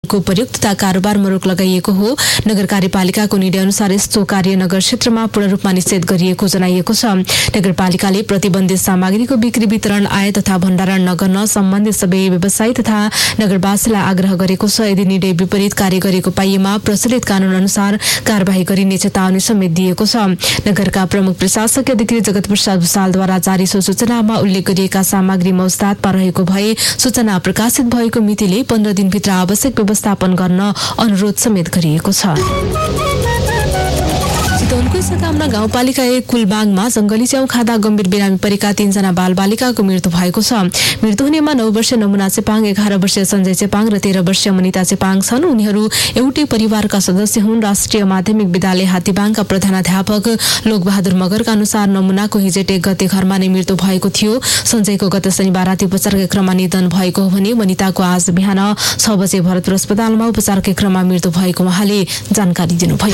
को प्रयोग तथा कारोबारमा रोक लगाइएको हो। नगर कार्यपालिकाको निर्णय अनुसार यस्तो कार्य नगर क्षेत्रमा पूर्ण रूपमा निषेध गरिएको जनाइएको छ। नगरपालिकाले प्रतिबन्धित सामग्रीको बिक्री वितरण आयात तथा भण्डारण नगर्न सम्बन्धित सबै व्यवसायी तथा नगरवासीलाई आग्रह गरेको छ। यदि निर्णय विपरीत कार्य गरेको पाइएमा प्रचलित कानून अनुसार कार्यवाही गरिने चेतावनी समेत दिएको छ। नगरका प्रमुख प्रशासकीय अधिकारी जगत प्रसाद भुसालद्वारा जारी सूचनामा उल्लेख गरिएका सामग्री मौजदातमा रहेको भए सूचना प्रकाशित भएको मितिले 15 दिनभित्र आवश्यक व्यवस्थापन गर्न अनुरोध समेत गरिएको छ। चितवनको सकामना गाउँपालिका 1 कुलबाङमा जंगली च्याउ खाँदा गम्भीर बिरामी परेका 3 जना बालबालिकाको मृत्यु भएको छ। मृत्यु हुनेमा 9 वर्षीय नमुना चेपाङ, 11 वर्षीय सञ्जय चेपाङ र 13 वर्षीय मनिता चेपाङ छन्। उनीहरू एउटै परिवारका सदस्य हुन्। राष्ट्रिय माध्यमिक विद्यालय हात्तीबाङका प्रधानाध्यापक लोकबहादुर मगरका अनुसार नमुनाको हिजो 1 गते घरमा नै मृत्यु भएको थियो। सञ्जयको गत शनिबार राति उपचारकै क्रममा निधन भएको हो भने मनिताको आज बिहान 6 बजे भरतपुर अस्पतालमा उपचारकै क्रममा मृत्यु भएको उहाँले जानकारी दिनुभयो।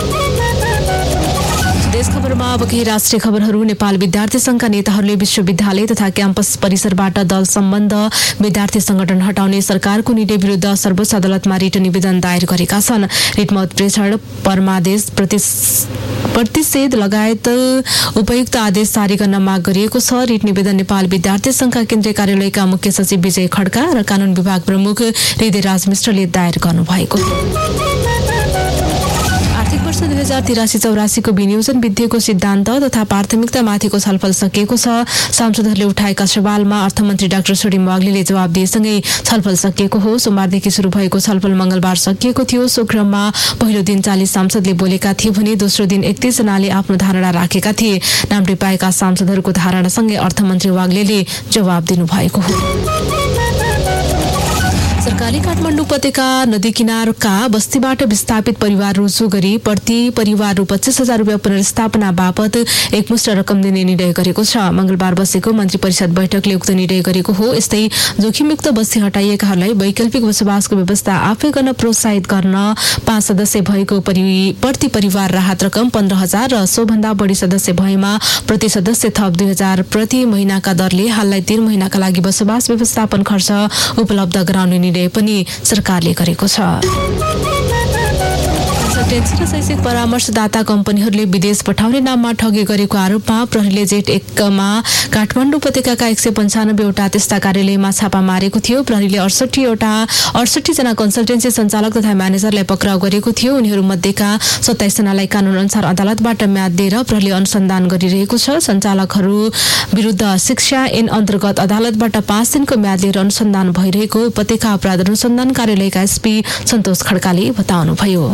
देश खबरमा अब केही राष्ट्रिय खबरहरू। नेपाल विद्यार्थी संघका नेताहरूले विश्वविद्यालय तथा क्याम्पस परिसरबाट दल सम्बन्ध विद्यार्थी संगठन हटाउने सरकारको निर्णय विरुद्ध सर्वोच्च अदालतमा रिट निवेदन दायर गरेका छन्। रिटमा उत्प्रेषण, परमादेश, प्रतिषेध लगायत उपयुक्त आदेश जारी गर्न माग गरिएको छ। रिट निवेदन नेपाल विद्यार्थी संघका केन्द्रीय कार्यालयका मुख्य सचिव विजय खड्का र कानून विभाग प्रमुख हृदयराज मिश्रले दायर गर्नुभएको हो। आर्थिक वर्ष 2083-84 को विनियोजन विधेयकको सिद्धान्त तथा प्राथमिकतामाथिको छलफल सकिएको छ। सांसदहरूले उठाएका सवालमा अर्थमन्त्री डाक्टर सोडिम वाग्लेले जवाब दिएसँगै छलफल सकिएको हो। सोमबारदेखि सुरु भएको छलफल मंगलबार सकिएको थियो। सो क्रममा पहिलो दिन 40 सांसदले बोलेका थिए भने दोस्रो दिन 31 जनाले आफ्नो धारणा राखेका थिए। नाम पाएका सांसदहरूको धारणासँगै अर्थमन्त्री वाग्लेले जवाब दिनुभएको हो। सरकारले काठमाडौँ उपत्यका नदी किनारका बस्तीबाट विस्थापित परिवार रुजु गरी प्रति परिवार रु 25,000 रुपियाँ पुनर्स्थापना बापत एकमुष्ट रकम दिने निर्णय गरेको छ। मंगलबार बसेको मन्त्री परिषद बैठकले उक्त निर्णय गरेको हो। यस्तै जोखिमयुक्त बस्ती हटाइएकाहरूलाई वैकल्पिक बसोबासको व्यवस्था आफै गर्न प्रोत्साहित गर्न 5 सदस्य भएको प्रति परिवार राहत रकम 15,000 र सोभन्दा बढी सदस्य भएमा प्रति सदस्य थप 2,000 प्रति महिनाका दरले हाललाई 3 महिनाका लागि बसोबास व्यवस्थापन खर्च उपलब्ध गराउने निर्णय पनि सरकारले गरेको छ। कन्सल्टेन्सी र शैक्षिक परामर्शदाता कम्पनीहरूले विदेश पठाउने नाममा ठगी गरेको आरोपमा प्रहरीले जेठ 1 मा काठमाडौँ उपत्यकाका 195 वटा त्यस्ता कार्यालयमा छापा मारेको थियो। प्रहरीले 68 जना कन्सल्टेन्सी सञ्चालक तथा म्यानेजरलाई पक्राउ गरेको थियो। उनीहरू मध्येका 27 जनालाई कानून अनुसार अदालतबाट म्याद दिएर प्रहरीले अनुसन्धान गरिरहेको छ। सञ्चालकहरू विरुद्ध शिक्षा ऐन अन्तर्गत अदालतबाट 5 दिनको म्याद लिएर अनुसन्धान भइरहेको उपत्यका अपराध अनुसन्धान कार्यालयका एसपी सन्तोष खड्काले बताउनुभयो।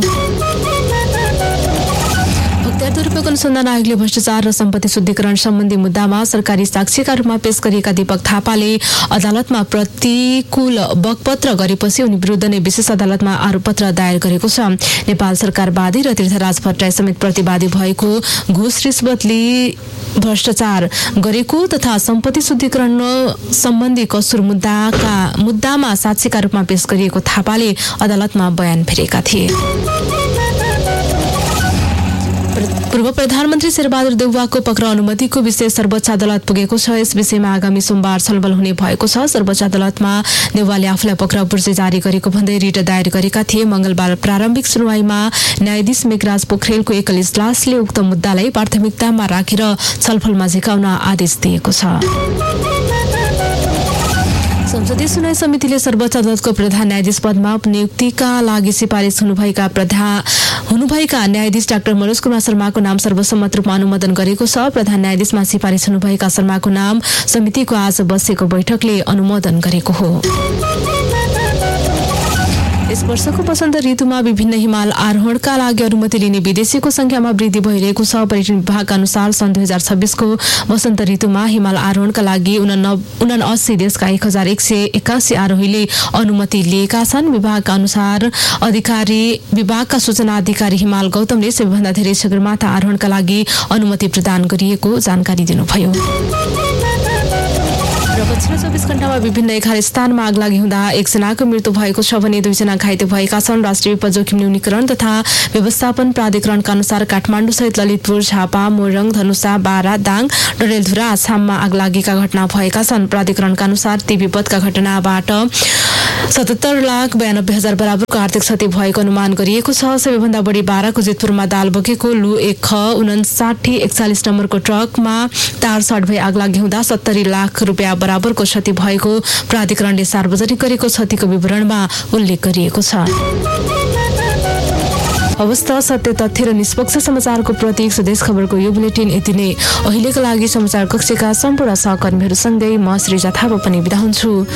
दुरुपयोग अनुसन्धान आयोगले भ्रष्टाचार र सम्पत्ति शुद्धिकरण सम्बन्धी मुद्दामा सरकारी साक्षीका रूपमा पेश गरिएका दीपक थापाले अदालतमा प्रतिकूल बकपत्र गरेपछि उनी विरुद्ध नै विशेष अदालतमा आरोपपत्र दायर गरेको छ। नेपाल सरकारवादी र तीर्थराज भट्टराई समेत प्रतिवादी भएको घुस रिश्वत लिई भ्रष्टाचार गरेको तथा सम्पत्ति शुद्धिकरण सम्बन्धी कसुर मुद्दामा साक्षीका रूपमा पेश गरिएको थापाले अदालतमा बयान फेरेका थिए। पूर्व प्रधानमन्त्री शेरबहादुर देउवाको पक्राउ अनुमतिको विषय सर्वोच्च अदालत पुगेको छ। यस विषयमा आगामी सोमबार छलफल हुने भएको छ। सर्वोच्च अदालतमा देउवाले आफूलाई पक्राउ पूर्जी जारी गरेको भन्दै रिट दायर गरेका थिए। मंगलबार प्रारम्भिक सुनवाईमा न्यायाधीश मेघराज पोखरेलको एकल इजलासले उक्त मुद्दालाई प्राथमिकतामा राखेर छलफलमा झिकाउन आदेश दिएको छ। संसदीय सुनवाई समितिले सर्वोच्च अदालतको प्रधान न्यायाधीश पदमा नियुक्तिका लागि सिफारिस हुनुभएका न्यायाधीश डाक्टर मनोज कुमार शर्माको नाम सर्वसम्मत रूपमा अनुमोदन गरेको छ। प्रधान न्यायाधीशमा सिफारिस हुनुभएका शर्माको नाम समितिको आज बसेको बैठकले अनुमोदन गरेको हो। यस वर्षको वसन्त ऋतुमा विभिन्न हिमाल आरोहणका लागि अनुमति लिने विदेशीको संख्यामा वृद्धि भइरहेको छ। पर्यटन विभागका अनुसार सन् 2026 को वसन्त ऋतुमा हिमाल आरोहणका लागि 79 देशका 1181 आरोहीले अनुमति लिएका छन्। विभागका अनुसार विभागका सूचना अधिकारी हिमाल गौतमले सबैभन्दा धेरै सगरमाथा आरोहणका लागि अनुमति प्रदान गरिएको जानकारी दिनुभयो। पछिल्लो 24 घण्टामा विभिन्न 11 स्थानमा आगलागी हुँदा 1 जनाको मृत्यु भएको छ भने 2 जना घाइते भएका छन्। राष्ट्रिय विपद जोखिम न्यूनीकरण तथा व्यवस्थापन प्राधिकरणका अनुसार काठमाडौँ सहित ललितपुर, झापा, मोरङ, धनुषा, बारा, दाङ, डडेलधुरा, आसाममा आगलागीका घटना भएका छन्। प्राधिकरणका अनुसार ती विपदका घटनाबाट 77,92,000 बराबरको आर्थिक क्षति भएको अनुमान गरिएको छ। सबैभन्दा बढी बाराको जेतपुरमा दाल बोकेको लु 1 नम्बरको ट्रकमा तार सर्ट भई आगलागी हुँदा 70 लाख रुपियाँ बराबरको क्षति भएको प्राधिकरणले सार्वजनिक गरेको क्षतिको विवरणमा उल्लेख गरिएको छ। अवस्था सत्य तथ्य र निष्पक्ष समाचारको प्रतीक स्वदेश खबरको यो बुलेटिन यति नै। अहिलेका लागि समाचार कक्षका सम्पूर्ण सहकर्मीहरूसँगै म श्रीजा थापा पनि बिदा हुन्छु।